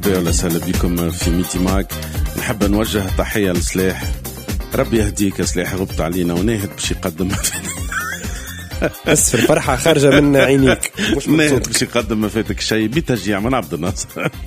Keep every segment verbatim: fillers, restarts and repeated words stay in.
مرحبا ولا سهلا بكم في ميتي ماك. نحب نوجه تحية لسلاح، ربي يهديك يا سلاح، غبت علينا وناهد باش يقدم أسف الفرحة خارجة من عينيك، مش ناهد باش يقدم ما فاتك شيء بتشجيع من عبد الناصر.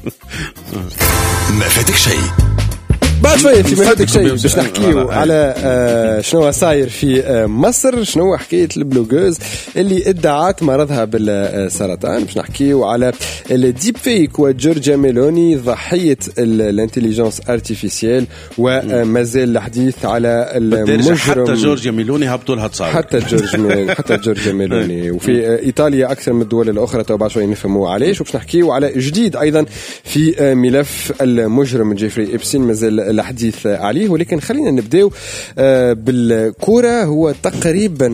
ما فاتك شيء بعد شوية في ما فاتك شيء باش نحكيو على آه شنو صاير في آه مصر، شنو حكاية البلوغوز اللي ادعت مرضها بالسرطان. باش نحكيو على الديب فيك وجورجيا ميلوني ضحية الانتليجنس ارتيفيسيال، ومازال الحديث على المجرم. حتى جورجيا ميلوني هبطوا لها تصاور، حتى جورج حتى جورجيا ميلوني. وفي ايطاليا اكثر من الدول الاخرى، تو بعد شوية نفهموا علاش. وباش نحكيو على جديد ايضا في ملف المجرم جيفري إبسين، مازال الحديث عليه. ولكن خلينا نبداو بالكرة. هو تقريبا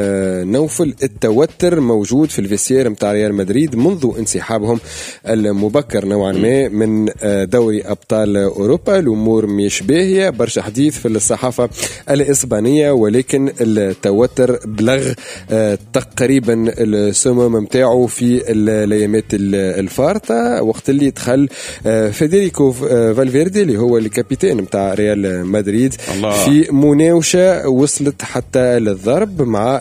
نوفل التوتر موجود في الفيسير متاع ريال مدريد منذ انسحابهم المبكر نوعا ما من دوري أبطال أوروبا. الأمور مش باهية، برشا حديث في الصحافة الإسبانية، ولكن التوتر بلغ تقريبا السموم متاعه في الأيامات الفارطة، وقت اللي دخل فيدريكو فالفيردي اللي هو الكابيتان متاع ريال مدريد الله. في مناوشة وصلت حتى للضرب مع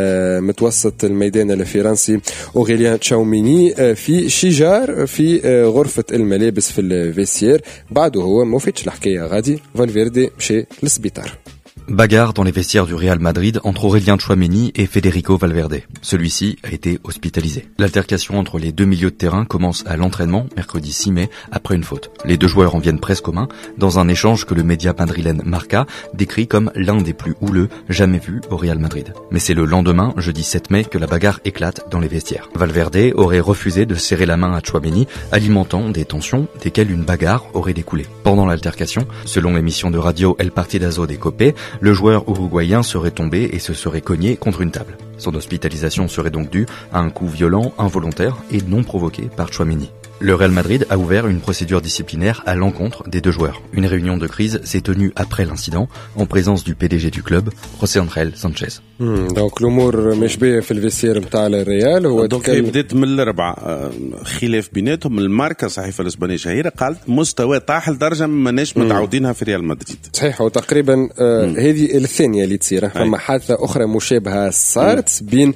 المتوسط الميدان الفرنسي أوغيليان تشاوميني في شجار في غرفة الملابس في الفيسير. بعده هو ما فاتش الحكاية غادي فالفيردي مشي للسبيطار. Bagarre dans les vestiaires du Real Madrid entre Aurélien Tchouaméni et Federico Valverde. Celui-ci a été hospitalisé. L'altercation entre les deux milieux de terrain commence à l'entraînement, mercredi six mai, après une faute. Les deux joueurs en viennent presque aux mains, dans un échange que le média madrilène Marca décrit comme l'un des plus houleux jamais vus au Real Madrid. Mais c'est le lendemain, jeudi sept mai, que la bagarre éclate dans les vestiaires. Valverde aurait refusé de serrer la main à Tchouaméni, alimentant des tensions desquelles une bagarre aurait découlé. Pendant l'altercation, selon l'émission de radio El Partidazo de Cope, le joueur uruguayen serait tombé et se serait cogné contre une table. Son hospitalisation serait donc due à un coup violent, involontaire et non provoqué par Tchouaméni. Le Real Madrid a ouvert une procédure disciplinaire à l'encontre des deux joueurs. Une réunion de crise s'est tenue après l'incident en présence du P D G du club, José Ángel Sánchez. Donc l'umur مش باهية في الفيسير نتاع الريال. هو دونك بدات من الأربعة خلاف بيناتهم. الماركة صحيفة الإسبانية شهيرة قالت مستوى طاح لدرجة ماناش متعودينها في ريال مدريد. صحيح. وتقريبا آه هذه الثانية اللي تصير. فما حادثة أخرى مشابهة صارت بين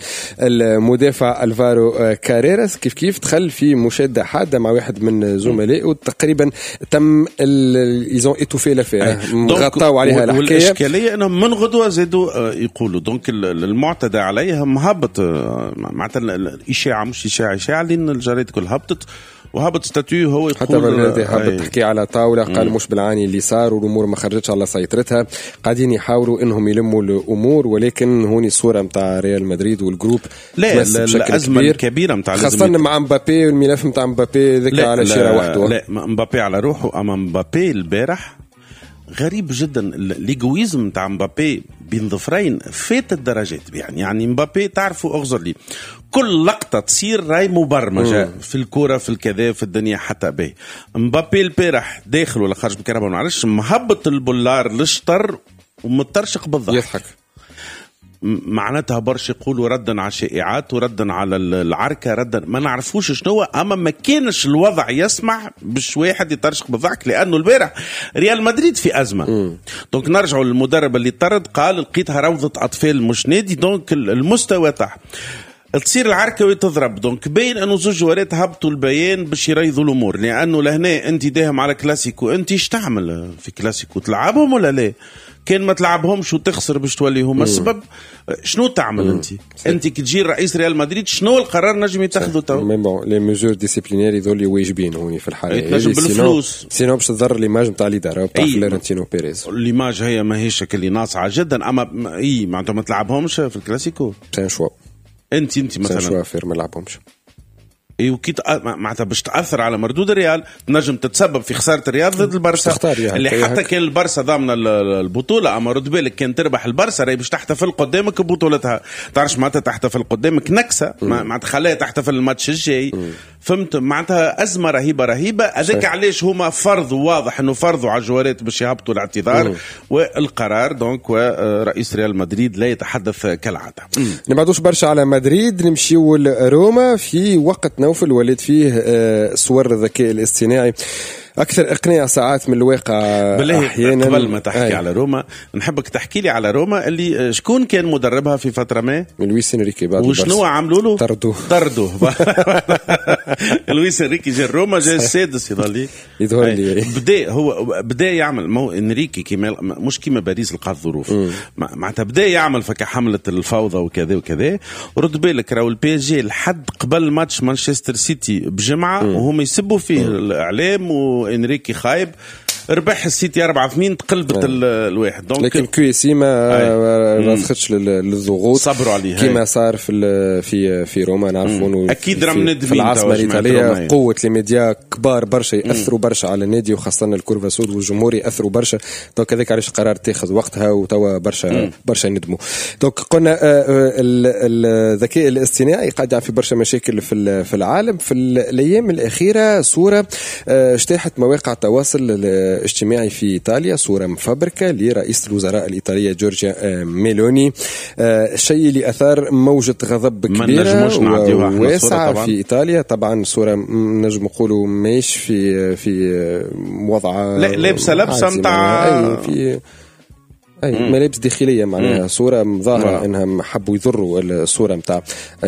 المدافع ألفارو آه كاريراس كيف كيف دخل في مشادة حادة مع واحد من زملائه، وتقريبا تم ايزون اتوفي لافير، غطاو عليها الحكايه. والاشكاليه انهم من غدوه زادوا يقولوا دونك المعتدى عليهم هبط معناتها الاشاعه مش اشاعه اشاعه لان الجرائد كل هبطت وهبط ستاتيو. هو يقول حتى بالذي هبط تحكي على طاوله قال مش بالعاني اللي صار والامور ما خرجتش على سيطرتها. قاعدين يحاولوا انهم يلموا الامور، ولكن هوني الصوره نتاع ريال مدريد والجروب لا الازمه الكبيره نتاع خاصه مع مبابي والملف نتاع مبابي ذكر على شيره وحده. لا مبابي على روحه. اما مبابي البارح غريب جدا الايجويزم نتاع مبابي بين ظفرين فات الدرجات. يعني يعني مبابي تعرفوا اغزر لي كل لقطة تصير راي مبرمجة مم. في الكورة في الكذا في الدنيا حتى به. مبابي البارح داخل ولا خارج بالكهرباء ما نعرفش مهبط البولار للشطر ومترشق بالضحك يضحك. معناتها برش يقولوا ردا على الشائعات وردا على العركة ردا ما نعرفوش شنو. أما ما كانش الوضع يسمح باش واحد يترشق بالضحك لأنه البارح ريال مدريد في أزمة. دونك نرجعوا للمدرب اللي طرد قال لقيتها روضة أطفال مش نادي. دونك المستوى تاع تصير العركة وتضرب. دونك بين أنه زوج جوارات هبطوا البيان باش يريضوا الأمور، لأنه لهنا أنت داهم على كلاسيكو. أنت ايش تعمل في كلاسيكو؟ تلعبهم ولا لا؟ كان ما تلعبهمش وتخسر باش تولي هما السبب. شنو تعمل انت؟ انت كي تجي رئيس ريال مدريد شنو القرار نجم يتخذوا تو؟ مي بون لي ميزور ديسيبلينير يذول واجبين هوني في الحاله يتنجم بالفلوس، سينو باش تضر ليماج نتاع الاداره نتاع فلورنتينو بيريز. ليماج هي ماهيش اللي ناصعه جدا. اما اي معناتها ما تلعبهمش في الكلاسيكو سان شوا. انت انت مثلا سان شوا فير ما لعبهمش. اي وكيت معناتها باش تاثر على مردود الريال تنجم تتسبب في خساره الريال ضد البارسا اللي حتى كان البارسا ضامن البطوله. اما رد بالك كان تربح البارسا راهي باش تحتفل قدامك ببطولتها. تعرفش معناتها تحتفل قدامك نكسه معناتها خليها تحتفل الماتش الجاي. فهمت معناتها ازمه رهيبه رهيبه. هذاك علاش هما فرضوا واضح انه فرضوا على الجوارات باش يهبطوا الاعتذار والقرار. دونك ورئيس ريال مدريد لا يتحدث كالعاده. نبعدوش برشا على مدريد، نمشيو لروما في وقت نوفل ولد فيه صور الذكاء الاصطناعي أكثر إقناع ساعات من الواقع أحيانا. قبل ما تحكي أي. على روما نحبك تحكي لي على روما اللي شكون كان مدربها في فترة ما؟ لويس إنريكي. بعد وشنو عملوا له؟ طردوه طردوه لويس إنريكي جا روما جا السادس يظل يظهر لي بدا هو بدا يعمل مو إنريكي كيما مش كيما باريس لقى الظروف معناتها بدا يعمل فك حملة الفوضى وكذا وكذا. ورد بالك راهو البي اس جي لحد قبل ماتش مانشستر سيتي بجمعة وهم يسبوا فيه م. الإعلام و انريكي خايب ربح السيتي أربعة اثنين تقلبت الواحد. دونك لكن كويسي ما رضختش للضغوط صبروا عليه كما صار في في في روما. نعرفون اكيد راهم في العاصمه الايطاليه قوه الميديا كبار برشا ياثروا برشا على النادي وخاصه الكورفا سود والجمهور ياثروا برشا. دونك هذاك علاش قرار تاخذ وقتها وتوا برشا مم. برشا ندموا. دونك قلنا الذكاء الاصطناعي قاعد في برشا مشاكل في في العالم. في الايام الاخيره صوره اجتاحت مواقع التواصل اجتماعي في إيطاليا، صورة مفبركة لرئيس الوزراء الإيطالية جورجيا ميلوني. الشيء اللي أثار موجة غضب كبيرة وواسعة في إيطاليا. طبعا صورة نجم نقولوا ماهيش في في وضع لابسة لبسة متاع في أي ملابس داخلية معناها. صورة مظاهرة أنها حبوا يضروا الصورة متاع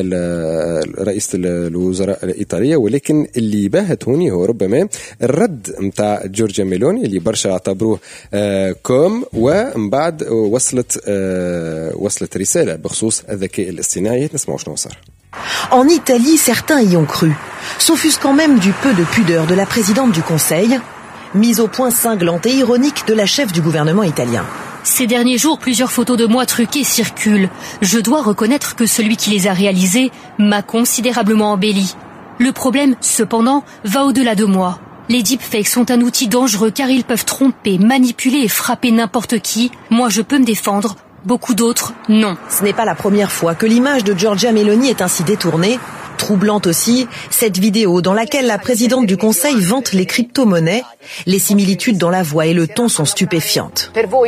رئيس الوزراء الإيطالية. ولكن اللي باهت هوني هو ربما الرد متاع جورجيا ميلوني اللي برشا اعتبروه آه كوم. ومن بعد وصلت آه وصلت رسالة بخصوص الذكاء الاصطناعي. نسمعوا شنو صار. En Italie, certains y ont cru, s'offusquant même du peu de pudeur de la présidente du Conseil, mise au point cinglante et ironique de la chef du gouvernement italien. Ces derniers jours, plusieurs photos de moi truquées circulent. Je dois reconnaître que celui qui les a réalisées m'a considérablement embelli. Le problème, cependant, va au-delà de moi. Les deepfakes sont un outil dangereux car ils peuvent tromper, manipuler et frapper n'importe qui. Moi, je peux me défendre. Beaucoup d'autres, non. Ce n'est pas la première fois que l'image de Giorgia Meloni est ainsi détournée. Troublante aussi, cette vidéo dans laquelle la présidente du Conseil vante les crypto-monnaies. Les similitudes dans la voix et le ton sont stupéfiantes.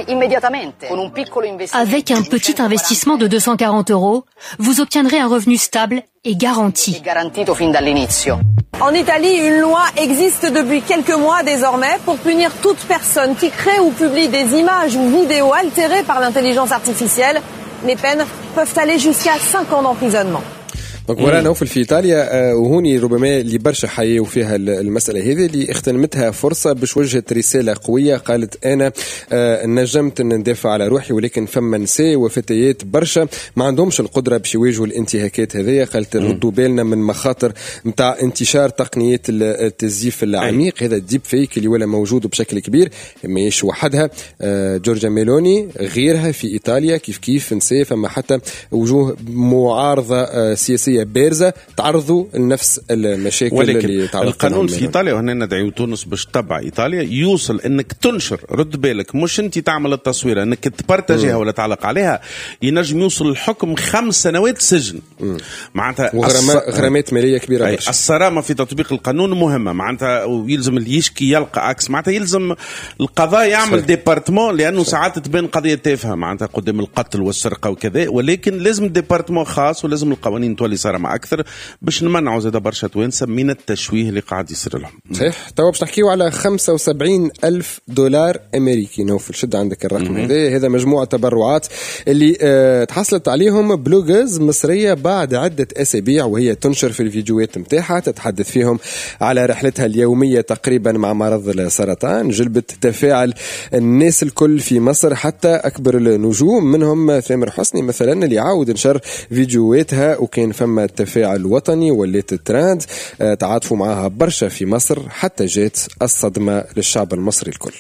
Avec un petit investissement de deux cent quarante euros, vous obtiendrez un revenu stable et garanti. En Italie, une loi existe depuis quelques mois désormais pour punir toute personne qui crée ou publie des images ou vidéos altérées par l'intelligence artificielle. Les peines peuvent aller jusqu'à cinq ans d'emprisonnement. دونك ورانا نوفل في إيطاليا. وهوني ربما اللي برشا حيوا فيها المسألة هذه اللي اغتنمتها فرصة باش وجهت رسالة قوية. قالت أنا نجمت أن ندافع على روحي ولكن فما نساء وفتيات برشا ما عندهمش القدرة باش يواجهوا الانتهاكات هذه. قالت ردوا بالنا من مخاطر متاع انتشار تقنيات التزييف العميق. هذا الديب فيك اللي ولا موجود بشكل كبير ماهيش وحدها. جورجيا ميلوني غيرها في إيطاليا كيف كيف نساء فما حتى وجوه معارضة سياسية بارزة تعرضوا لنفس المشاكل اللي تعرضوا. القانون في إيطاليا وهنا ندعو تونس باش تتبع إيطاليا يوصل انك تنشر رد بالك مش انت تعمل التصوير انك تبارتاجيها ولا تعلق عليها ينجم يوصل الحكم خمس سنوات سجن معناتها غرامات مالية كبيرة. الصرامة في تطبيق القانون مهمة معناتها ويلزم اللي يشكي يلقى عكس معناتها يلزم القضاء يعمل ديبارتمون لأنه ساعات تبين قضية تافهة معناتها قدام القتل والسرقة وكذا ولكن لازم ديبارتمون خاص ولازم القوانين تولي صارمة أكثر باش نمنعوا زاد برشا توانسة من التشويه اللي قاعد يصير لهم. صحيح. توا باش نحكيو على خمسة وسبعين ألف دولار أمريكي. نوفل شد عندك الرقم هذا. هذا مجموعة تبرعات اللي اه تحصلت عليهم بلوجرز مصرية بعد عدة أسابيع وهي تنشر في الفيديوهات متاعها تتحدث فيهم على رحلتها اليومية تقريبا مع مرض السرطان. جلبت تفاعل الناس الكل في مصر حتى أكبر النجوم منهم ثامر حسني مثلا اللي عاود نشر فيديوهاتها وكان فما تفاعل وطني وليت الترند. تعاطفوا معها برشا في مصر حتى جات الصدمة للشعب المصري الكل.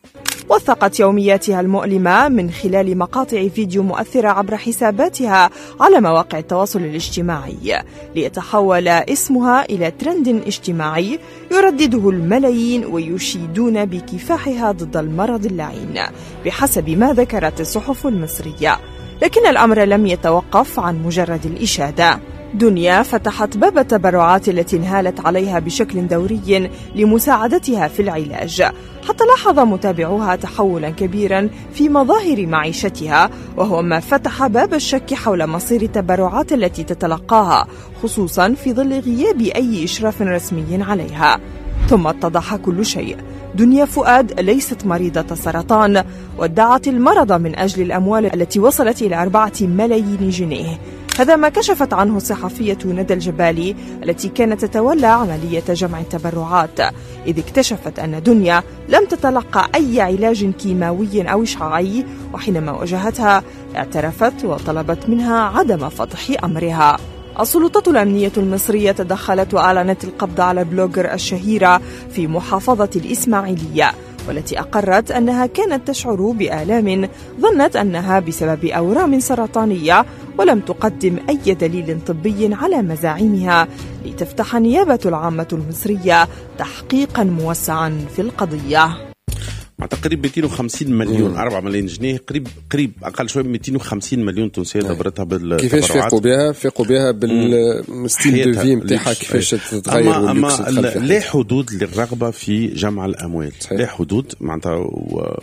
وثقت يومياتها المؤلمة من خلال مقاطع فيديو مؤثرة عبر حساباتها على مواقع التواصل الاجتماعي ليتحول اسمها إلى ترند اجتماعي يردده الملايين ويشيدون بكفاحها ضد المرض اللعين بحسب ما ذكرت الصحف المصرية. لكن الأمر لم يتوقف عن مجرد الإشادة، دنيا فتحت باب التبرعات التي انهالت عليها بشكل دوري لمساعدتها في العلاج، حتى لاحظ متابعوها تحولا كبيرا في مظاهر معيشتها، وهو ما فتح باب الشك حول مصير التبرعات التي تتلقاها، خصوصا في ظل غياب أي إشراف رسمي عليها. ثم اتضح كل شيء. دنيا فؤاد ليست مريضة سرطان، وادعت المرض من أجل الأموال التي وصلت إلى أربعة ملايين جنيه. هذا ما كشفت عنه الصحفية ندى الجبالي التي كانت تتولى عملية جمع التبرعات، إذ اكتشفت أن دنيا لم تتلقى أي علاج كيماوي أو إشعاعي، وحينما واجهتها اعترفت وطلبت منها عدم فضح أمرها. السلطات الأمنية المصرية تدخلت وأعلنت القبض على بلوجر الشهيرة في محافظة الإسماعيلية، والتي أقرت أنها كانت تشعر بآلام ظنت أنها بسبب أورام سرطانية، ولم تقدم أي دليل طبي على مزاعمها، لتفتح النيابة العامة المصرية تحقيقا موسعا في القضية. تقريبا مئتين وخمسين مليون أربعة ملايين جنيه، قريب قريب اقل شويه مئتين وخمسين مليون تونسيه دبرتها بالتبرعات. كيفاش فيقوا بها؟ فيقوا بها بالستيل دو في نتاعها، كيفاش تتغير واللوكس. اما لا حدود للرغبه في جمع الاموال، لا حدود معناتها و...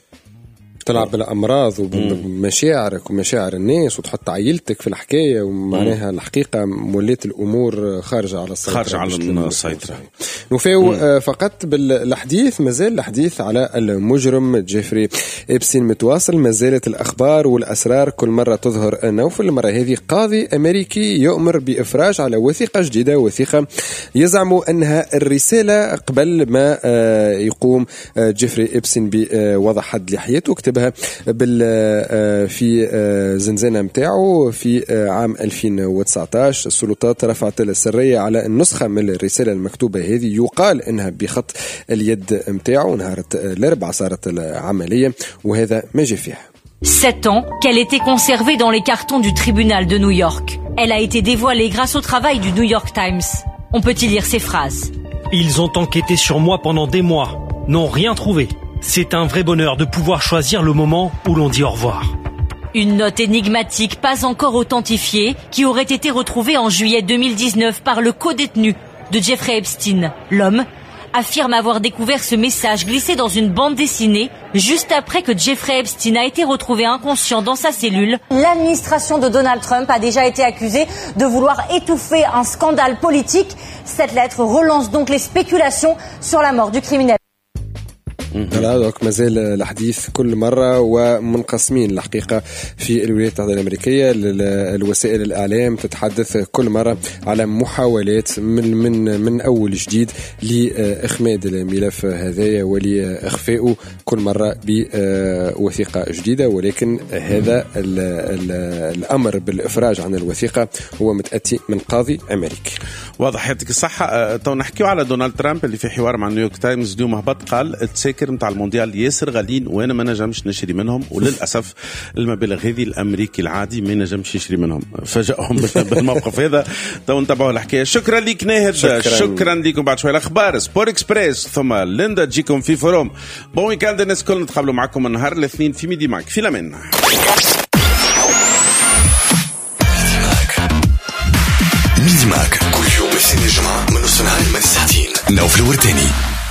تلعب بالامراض وبمشاعرك ومشاعر الناس وتحط عائلتك في الحكايه، ومعناها الحقيقه مولات الامور خارجه على السيطره، خارجه على السيطره. نفاو فقط بالحديث، مازال الحديث على المجرم جيفري إبسين متواصل، ما زالت الاخبار والاسرار كل مره تظهر نوفل. المره هذه قاضي امريكي يؤمر بافراج على وثيقه جديده، وثيقه يزعم انها الرساله قبل ما يقوم جيفري إبسين بوضع حد لحياته، كتب بال في زنزانة متاعه في عام ألفين وتسعة عشر. السلطات رفعت السرية على النسخة من الرسالة المكتوبة هذه، يقال انها بخط اليد متاعه. نهارت الاربعاء صارت العملية وهذا ما جاء فيها. Sept ans qu'elle était conservée dans les cartons du tribunal de New York. Elle a été dévoilée grâce au travail du New York Times. On peut y lire ces phrases. Ils ont enquêté sur moi pendant des mois, n'ont rien trouvé. C'est un vrai bonheur de pouvoir choisir le moment où l'on dit au revoir. Une note énigmatique pas encore authentifiée qui aurait été retrouvée en juillet deux mille dix-neuf par le co-détenu de Jeffrey Epstein. L'homme affirme avoir découvert ce message glissé dans une bande dessinée juste après que Jeffrey Epstein a été retrouvé inconscient dans sa cellule. L'administration de Donald Trump a déjà été accusée de vouloir étouffer un scandale politique. Cette lettre relance donc les spéculations sur la mort du criminel. لا دوك مازال الحديث كل مرة ومنقسمين الحقيقة في الولايات المتحدة الأمريكية. الوسائل الإعلام تتحدث كل مرة على محاولات من من من أول جديد لإخماد الملف هذايا ولإخفائه كل مرة بوثيقة جديدة، ولكن هذا ال ال الأمر بالإفراج عن الوثيقة هو متأتي من قاضي أمريكي. واضح، يعطيك الصحة. تو نحكيو على دونالد ترامب اللي في حوار مع نيويورك تايمز اليوم هبط قال التساكر متاع المونديال ياسر غاليين وانا ما نجمش نشري منهم، وللاسف المبالغ هذه الامريكي العادي ما نجمش يشري منهم، فاجئهم بالموقف هذا. تو نتابعوا الحكايه. شكرا لك ناهد، شكرا, شكرا لكم. بعد شويه الاخبار سبور اكسبريس، ثم ليندا تجيكم في فروم. بون ويكاند الناس الكل، نتقابلوا معكم النهار الاثنين في ميدي ماك. في الامان. ميدي ماك كل يوم الاثنين الجمعة من نص النهار لما الساعتين. نوف الورتاني.